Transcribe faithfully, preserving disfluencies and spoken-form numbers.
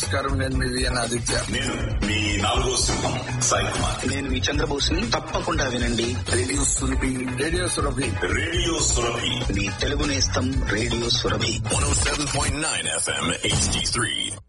నమస్కారం. నేను మీ విఎన్ ఆదిత్య. నేను మీ నాలుగో సింహం సాయి కుమార్. నేను మీ చంద్రబోస్ని. తప్పకుండా వినండి radio Surabhi. Radio Surabhi. Radio Surabhi. మీ తెలుగు నేస్తం రేడియో సురభి. వన్ ఓ seven point nine FM H D three.